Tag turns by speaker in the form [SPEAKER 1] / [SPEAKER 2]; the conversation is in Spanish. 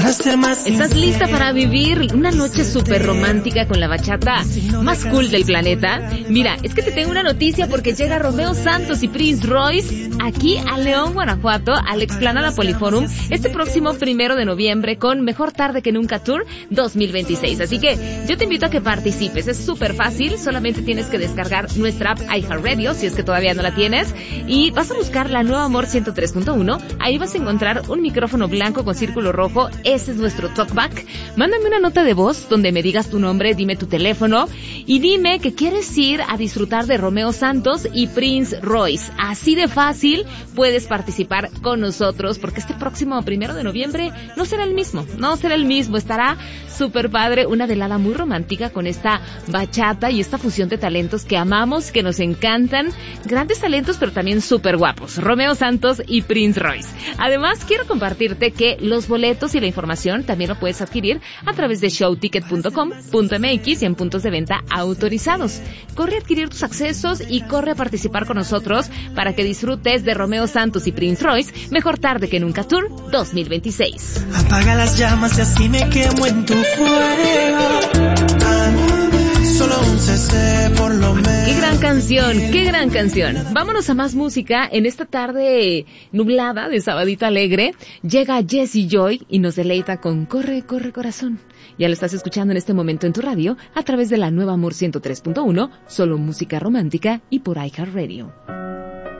[SPEAKER 1] ¿Estás lista para vivir una noche súper romántica con la bachata más cool del planeta? Mira, es que te tengo una noticia porque llega Romeo Santos y Prince Royce aquí a León, Guanajuato, al Explanada Poliforum, este próximo 1 de noviembre con Mejor Tarde que Nunca Tour 2026. Así que yo te invito a que participes, es súper fácil, solamente tienes que descargar nuestra app iHeartRadio, si es que todavía no la tienes, y vas a buscar La Nueva Amor 103.1, ahí vas a encontrar un micrófono blanco con círculo rojo, ese es nuestro talkback. Mándame una nota de voz donde me digas tu nombre, dime tu teléfono y dime que quieres ir a disfrutar de Romeo Santos y Prince Royce. Así de fácil puedes participar con nosotros porque este próximo 1 de noviembre no será el mismo, estará súper padre, una velada muy romántica con esta bachata y esta fusión de talentos que amamos, que nos encantan, grandes talentos pero también súper guapos, Romeo Santos y Prince Royce. Además quiero compartirte que los boletos y la información también lo puedes adquirir a través de showticket.com.mx y en puntos de venta autorizados. Corre a adquirir tus accesos y corre a participar con nosotros para que disfrutes de Romeo Santos y Prince Royce, Mejor Tarde que Nunca Tour 2026.
[SPEAKER 2] Apaga las llamas y así me quemo en tu fuego. Solo un cc por lo menos.
[SPEAKER 1] Qué gran canción. Vámonos a más música. En esta tarde nublada de sabadito alegre, llega Jessie Joy y nos deleita con Corre, Corre Corazón. Ya lo estás escuchando en este momento en tu radio, a través de La Nueva Amor 103.1, solo música romántica y por iHeartRadio.